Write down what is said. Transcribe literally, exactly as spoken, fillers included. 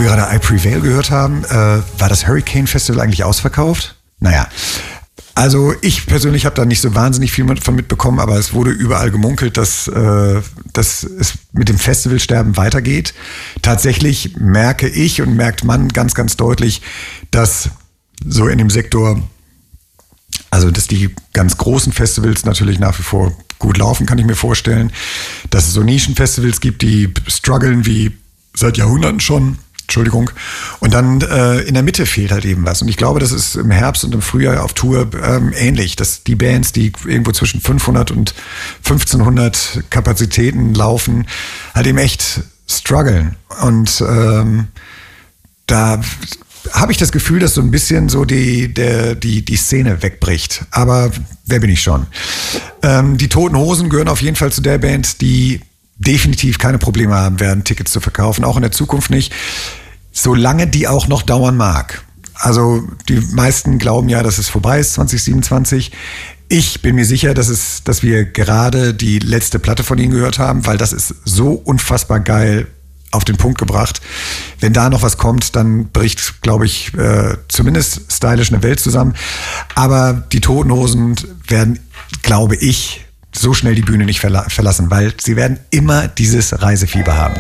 wir gerade I Prevail gehört haben, äh, war das Hurricane Festival eigentlich ausverkauft? Naja, also ich persönlich habe da nicht so wahnsinnig viel davon mitbekommen, aber es wurde überall gemunkelt, dass, äh, dass es mit dem Festivalsterben weitergeht. Tatsächlich merke ich und merkt man ganz, ganz deutlich, dass so in dem Sektor, also dass die ganz großen Festivals natürlich nach wie vor gut laufen, kann ich mir vorstellen. Dass es so Nischenfestivals gibt, die strugglen wie seit Jahrhunderten schon. Entschuldigung. Und dann äh, in der Mitte fehlt halt eben was. Und ich glaube, das ist im Herbst und im Frühjahr auf Tour ähm, ähnlich, dass die Bands, die irgendwo zwischen fünfhundert und fünfzehnhundert Kapazitäten laufen, halt eben echt strugglen. Und ähm, da habe ich das Gefühl, dass so ein bisschen so die, der, die, die Szene wegbricht. Aber wer bin ich schon? Ähm, die Toten Hosen gehören auf jeden Fall zu der Band, die definitiv keine Probleme haben werden, Tickets zu verkaufen, auch in der Zukunft nicht, solange die auch noch dauern mag. Also die meisten glauben ja, dass es vorbei ist, zwanzig siebenundzwanzig. Ich bin mir sicher, dass, es, dass wir gerade die letzte Platte von ihnen gehört haben, weil das ist so unfassbar geil auf den Punkt gebracht. Wenn da noch was kommt, dann bricht, glaube ich, äh, zumindest stylisch eine Welt zusammen. Aber die Toten Hosen werden, glaube ich, so schnell die Bühne nicht verla- verlassen, weil sie werden immer dieses Reisefieber haben.